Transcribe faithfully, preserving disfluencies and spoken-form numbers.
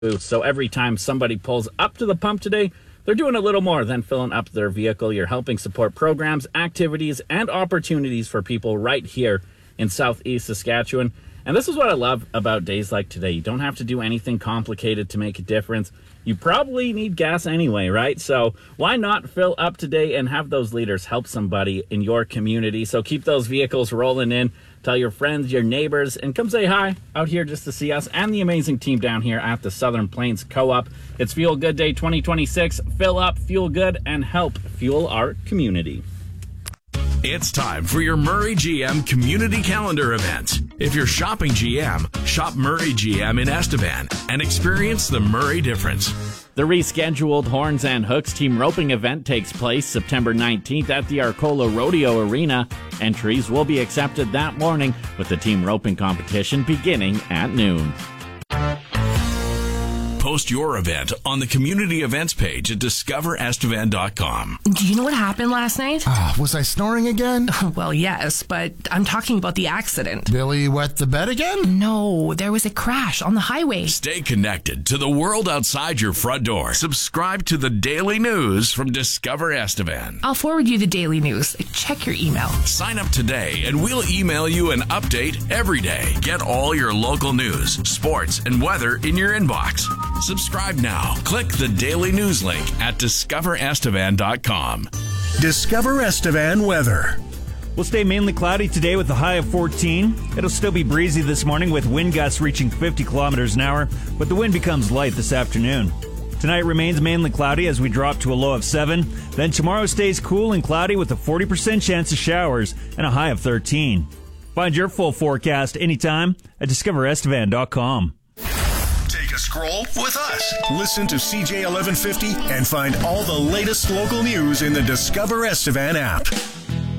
booth. So every time somebody pulls up to the pump today, they're doing a little more than filling up their vehicle. You're helping support programs, activities, and opportunities for people right here in Southeast Saskatchewan. And this is what I love about days like today. You don't have to do anything complicated to make a difference. You probably need gas anyway, right? So why not fill up today and have those leaders help somebody in your community? So keep those vehicles rolling in. Tell your friends, your neighbors, and come say hi out here just to see us and the amazing team down here at the Southern Plains Co-op. It's Fuel Good Day twenty twenty-six. Fill up, fuel good, and help fuel our community. It's time for your Murray G M Community Calendar event. If you're shopping G M, shop Murray G M in Estevan and experience the Murray difference. The rescheduled Horns and Hooks team roping event takes place September nineteenth at the Arcola Rodeo Arena. Entries will be accepted that morning with the team roping competition beginning at noon. Post your event on the community events page at discover estevan dot com. Do you know what happened last night? Uh, was I snoring again? Well, yes, but I'm talking about the accident. Billy wet the bed again? No, there was a crash on the highway. Stay connected to the world outside your front door. Subscribe to the daily news from Discover Estevan. I'll forward you the daily news. Check your email. Sign up today and we'll email you an update every day. Get all your local news, sports, and weather in your inbox. Subscribe now. Click the daily news link at discover estevan dot com. Discover Estevan weather. We'll stay mainly cloudy today with a high of fourteen. It'll still be breezy this morning with wind gusts reaching fifty kilometers an hour, but the wind becomes light this afternoon. Tonight remains mainly cloudy as we drop to a low of seven. Then tomorrow stays cool and cloudy with a forty percent chance of showers and a high of thirteen. Find your full forecast anytime at discover estevan dot com. Take a scroll with us. Listen to C J eleven fifty and find all the latest local news in the Discover Estevan app.